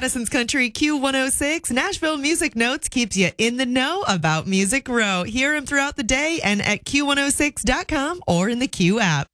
Madison's Country Q106, Nashville Music Notes keeps you in the know about Music Row. Hear him throughout the day and at Q106.com or in the Q app.